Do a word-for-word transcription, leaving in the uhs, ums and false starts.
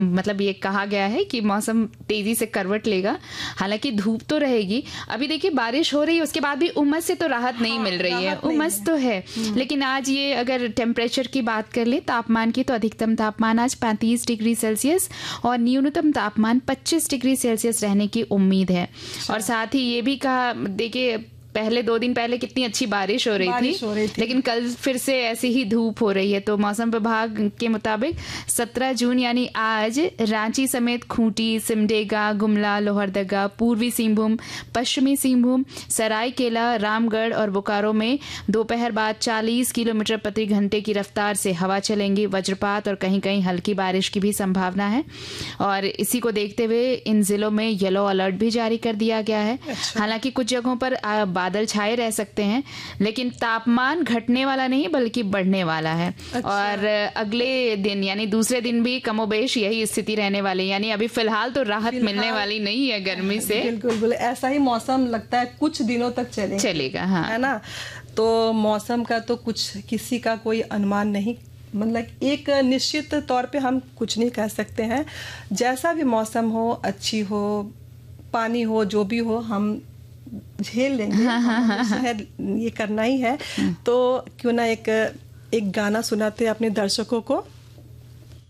मतलब ये कहा गया है कि मौसम तेजी से करवट लेगा। हालांकि धूप तो रहेगी। अभी देखिए बारिश हो रही है, उसके बाद भी उमस से तो राहत नहीं हाँ, मिल रही है। राहत नहीं उमस है। तो है, लेकिन आज ये अगर टेम्परेचर की बात कर ले तापमान की, तो अधिकतम तापमान आज पैंतीस डिग्री सेल्सियस और न्यूनतम तापमान पच्चीस डिग्री सेल्सियस रहने की उम्मीद है। और साथ ही ये भी कहा, देखिए पहले दो दिन पहले कितनी अच्छी बारिश हो रही बारिश थी, हो रही थी। लेकिन कल फिर से ऐसी ही धूप हो रही है। तो मौसम विभाग के मुताबिक सत्रह जून यानी आज रांची समेत खूंटी, सिमडेगा, गुमला, लोहरदगा, पूर्वी सिंहभूम, पश्चिमी सिंहभूम, सरायकेला, रामगढ़ और बोकारो में दोपहर बाद चालीस किलोमीटर प्रति घंटे की रफ्तार से हवा चलेंगी। वज्रपात और कहीं कहीं हल्की बारिश की भी संभावना है। और इसी को देखते हुए इन जिलों में येलो अलर्ट भी जारी कर दिया गया है। अच्छा। हालांकि कुछ जगहों पर आ, बादल छाए रह सकते हैं, लेकिन तापमान घटने वाला नहीं बल्कि बढ़ने वाला है। अच्छा। और अगले दिन यानी दूसरे दिन भी कमोबेश यही स्थिति रहने वाली, यानी अभी फिलहाल तो राहत फिलहाल- मिलने वाली नहीं है गर्मी से। बिल्कुल बिल्कुल ऐसा ही मौसम लगता है कुछ दिनों तक चलेगा चलेगा, हाँ। है ना। तो मौसम का तो कुछ किसी का कोई अनुमान नहीं, मतलब एक निश्चित तौर पे हम कुछ नहीं कह सकते हैं। जैसा भी मौसम हो, अच्छी हो, पानी हो, जो भी हो, हम झेल लेंगे। हाँ, हाँ, हाँ, हाँ, ये करना ही है। तो क्यों ना एक एक गाना सुनाते हैं अपने दर्शकों को।